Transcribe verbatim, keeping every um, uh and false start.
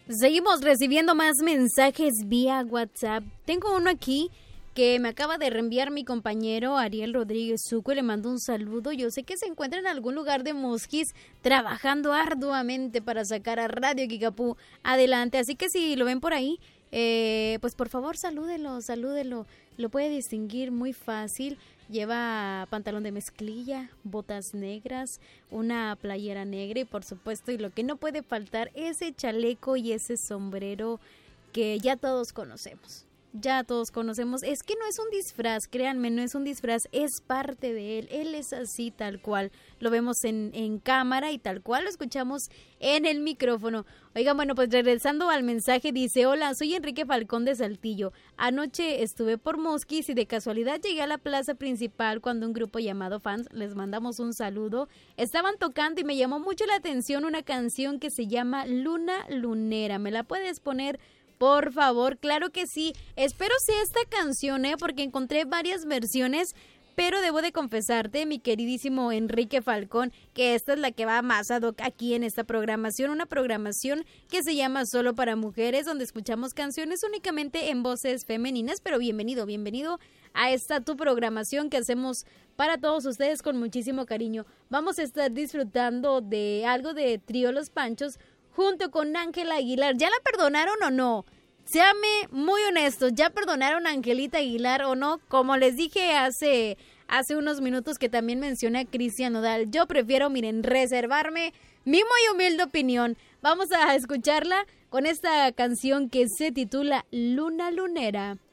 Seguimos recibiendo más mensajes vía WhatsApp. Tengo uno aquí que me acaba de reenviar mi compañero Ariel Rodríguez Zuco y le mando un saludo. Yo sé que se encuentra en algún lugar de Musquis trabajando arduamente para sacar a Radio Kickapoo adelante. Así que si lo ven por ahí, eh, pues por favor salúdelo, salúdelo. Lo puede distinguir muy fácil. Lleva pantalón de mezclilla, botas negras, una playera negra y por supuesto, y lo que no puede faltar, ese chaleco y ese sombrero que ya todos conocemos. Ya todos conocemos, es que no es un disfraz, créanme, no es un disfraz, es parte de él, él es así tal cual, lo vemos en, en cámara y tal cual lo escuchamos en el micrófono. Oigan, bueno, pues regresando al mensaje, dice: hola, soy Enrique Falcón de Saltillo, anoche estuve por Musquis y de casualidad llegué a la plaza principal cuando un grupo llamado Fans, les mandamos un saludo, estaban tocando y me llamó mucho la atención una canción que se llama Luna Lunera, ¿me la puedes poner? Por favor, claro que sí. Espero sea esta canción, ¿eh? Porque encontré varias versiones, pero debo de confesarte, mi queridísimo Enrique Falcón, que esta es la que va más ad hoc aquí en esta programación, una programación que se llama Solo para Mujeres, donde escuchamos canciones únicamente en voces femeninas, pero bienvenido, bienvenido a esta tu programación que hacemos para todos ustedes con muchísimo cariño. Vamos a estar disfrutando de algo de Trío Los Panchos, junto con Ángela Aguilar. ¿Ya la perdonaron o no? Séame muy honestos, ¿ya perdonaron a Angelita Aguilar o no? Como les dije hace, hace unos minutos que también mencioné a Cristian Nodal, yo prefiero, miren, reservarme mi muy humilde opinión. Vamos a escucharla con esta canción que se titula Luna Lunera.